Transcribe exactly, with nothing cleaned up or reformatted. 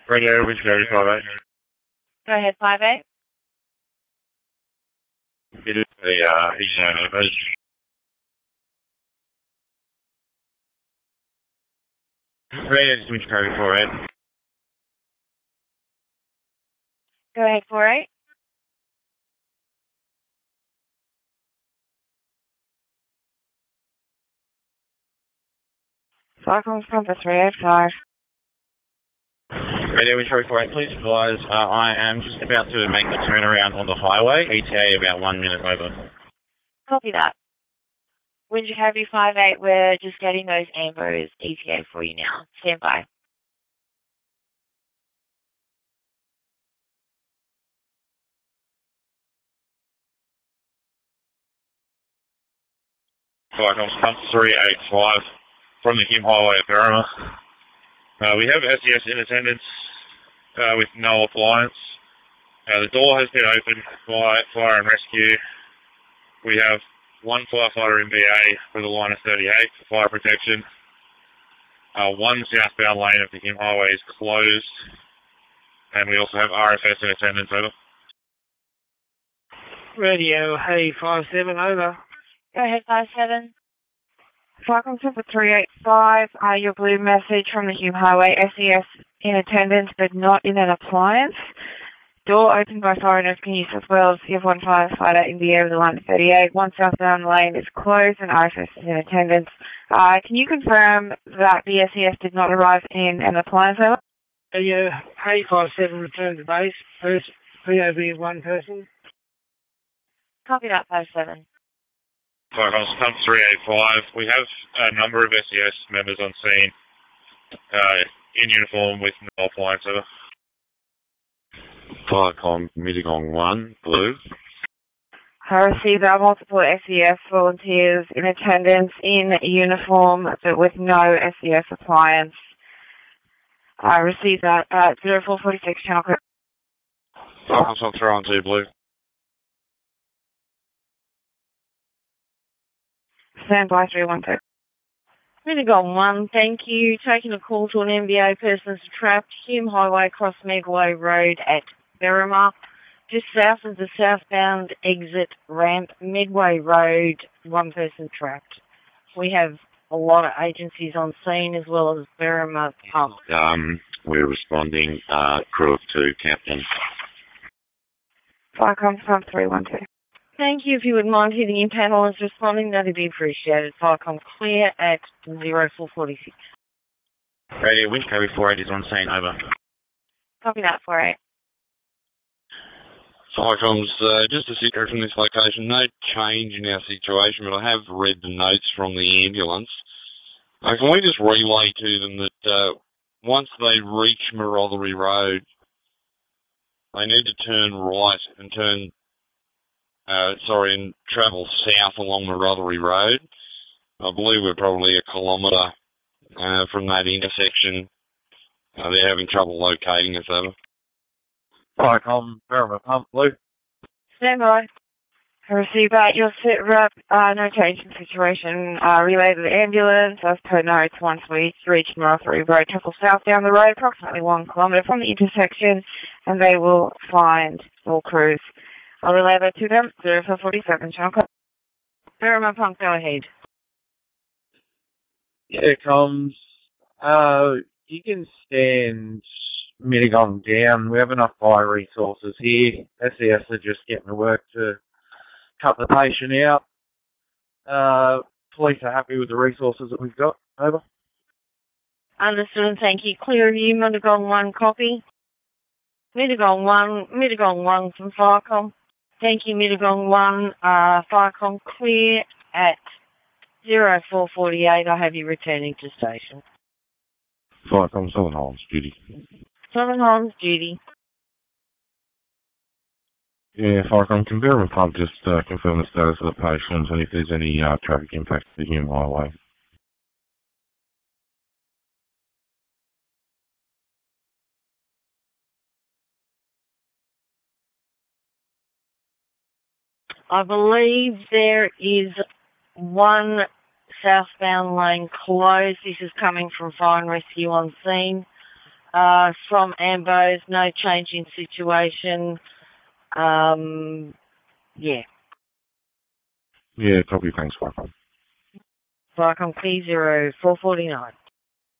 Radio, which go five eight. Go ahead, five eight. It is a, uh, he's an emergency. Radio, which go four eight. Go ahead, four eight. Welcome from the three eight five. Radio, which go four eight, please advise, uh, I am just about to make the turnaround on the highway, E T A about one minute over. Copy that. Windsor Covey five eight, we're just getting those Ambos E T A for you now. Stand by. Flycom three eight five from the Hume Highway at Berrima. Uh, we have S E S in attendance uh, with no appliance. Uh, the door has been opened by fire and rescue. We have one firefighter in B A for the line of thirty-eight for fire protection. Uh, one southbound lane of the Hume Highway is closed. And we also have R F S in attendance, over. Radio, hey, five seven, over. Go ahead, five seven. Welcome to the three eight five. Uh, your blue message from the Hume Highway. S E S in attendance, but not in an appliance. Door opened by fire and rescue New South Wales. You have one firefighter in the air of the line thirty-eight. One southbound lane is closed and R F S is in attendance. Uh, can you confirm that the S E S did not arrive in an appliance, over? Radio, hey, five seven, return to base. First P O V of one person. Copy that, five seven. Flycom three eight five. We have a number of S E S members on scene uh, in uniform with no appliance, over. Flycom Mittagong one, blue. I received our multiple S E S volunteers in attendance in uniform, but with no S E S appliance. I received that at zero four four six channel code. Flycom three one two, blue. Stand by three one two. Mittagong one, thank you. Taking a call to an M B A person trapped, Hume Highway, across Medway Road at Berrima, just south of the southbound exit ramp, Medway Road, one person trapped. We have a lot of agencies on scene as well as Berrima Pump. Um, we're responding, uh, crew of two, Captain. Flycom from three one two. Thank you. If you wouldn't mind hitting in panel as responding, that'd be appreciated. Flycom clear at zero four four six. Radio, Winch Covey four eight is on scene, over. Copy that, four eight. Flycom's, uh, just a secret from this location. No change in our situation, but I have read the notes from the ambulance. Uh, can we just relay to them that uh, once they reach Marothery Road, they need to turn right and turn Uh, sorry, and travel south along Marothery Road. I believe we're probably a kilometre uh, from that intersection. Uh, they're having trouble locating us, over. Flycom, Berrima Pump, blue. Stand by. I received that. Your sit rep, uh, no change in situation. Uh, relay to the ambulance. As per notes, once we reach Marothery Road, travel south down the road, approximately one kilometre from the intersection, and they will find all crews. I'll relay that to them. zero four four seven, channel code. Berrima Pump, go ahead. Yeah, comms. Uh, you can stand Mittagong down. We have enough fire resources here. S E S are just getting to work to cut the patient out. Uh, police are happy with the resources that we've got. Over. Understood, and thank you. Clear of you, Mittagong one, copy. Mittagong one, Mittagong one from Flycom. Thank you, Mittagong one, uh, Flycom clear at zero four four eight. I have you returning to station. Flycom, Southern Highlands, duty. Southern Highlands, duty. Yeah, Flycom, can Berrima Pump just uh, confirm the status of the patient and if there's any uh, traffic impact to the Hume Highway? I believe there is one southbound lane closed. This is coming from fire and rescue on scene. Uh, from Ambos, no change in situation. Um, yeah. Yeah, copy. Thanks, Viacom. Viacom P zero four forty nine.